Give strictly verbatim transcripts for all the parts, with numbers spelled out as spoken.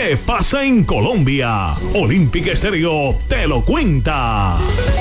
¿Qué pasa en Colombia? Olímpica Estéreo te lo cuenta.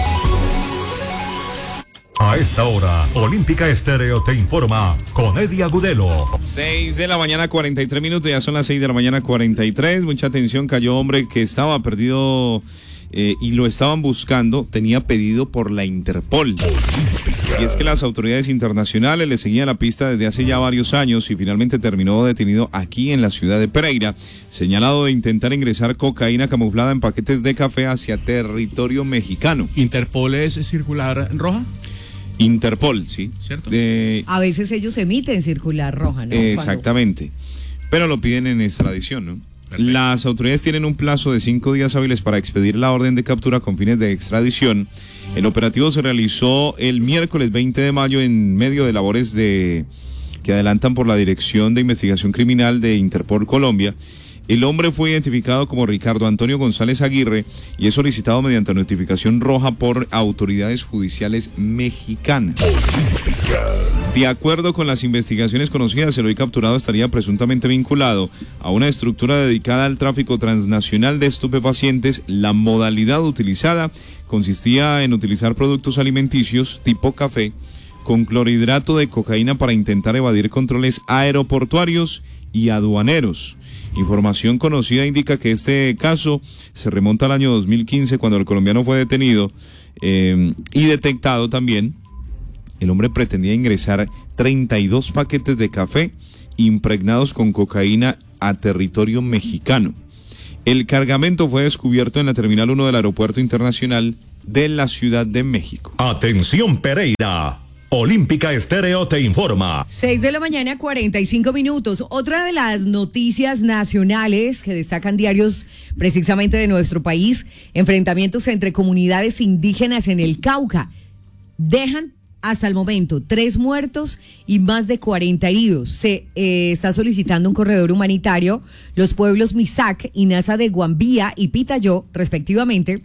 A esta hora, Olímpica Estéreo te informa con Eddie Agudelo. seis de la mañana, cuarenta y tres minutos, ya son las seis de la mañana, cuarenta y tres. Mucha atención, cayó hombre que estaba perdido eh, y lo estaban buscando, tenía pedido por la Interpol. Y es que las autoridades internacionales le seguían la pista desde hace ya varios años y finalmente terminó detenido aquí en la ciudad de Pereira, señalado de intentar ingresar cocaína camuflada en paquetes de café hacia territorio mexicano. ¿Interpol es circular roja? Interpol, sí. ¿Cierto? De... A veces ellos emiten circular roja, ¿no? Exactamente. Cuando... Pero lo piden en extradición, ¿no? Perfecto. Las autoridades tienen un plazo de cinco días hábiles para expedir la orden de captura con fines de extradición. El operativo se realizó el miércoles veinte de mayo en medio de labores de que adelantan por la Dirección de Investigación Criminal de Interpol Colombia. El hombre fue identificado como Ricardo Antonio González Aguirre y es solicitado mediante notificación roja por autoridades judiciales mexicanas. De acuerdo con las investigaciones conocidas, el hoy capturado estaría presuntamente vinculado a una estructura dedicada al tráfico transnacional de estupefacientes. La modalidad utilizada consistía en utilizar productos alimenticios tipo café con clorhidrato de cocaína para intentar evadir controles aeroportuarios y aduaneros. Información conocida indica que este caso se remonta al año dos mil quince, cuando el colombiano fue detenido eh, y detectado también. El hombre pretendía ingresar treinta y dos paquetes de café impregnados con cocaína a territorio mexicano. El cargamento fue descubierto en la Terminal uno del Aeropuerto Internacional de la Ciudad de México. Atención Pereira. Olímpica Estéreo te informa. seis de la mañana, cuarenta y cinco minutos. Otra de las noticias nacionales que destacan diarios precisamente de nuestro país: enfrentamientos entre comunidades indígenas en el Cauca. Dejan hasta el momento tres muertos y más de cuarenta heridos. Se eh, está solicitando un corredor humanitario. Los pueblos Misac y Naza de Guambía y Pitayó, respectivamente,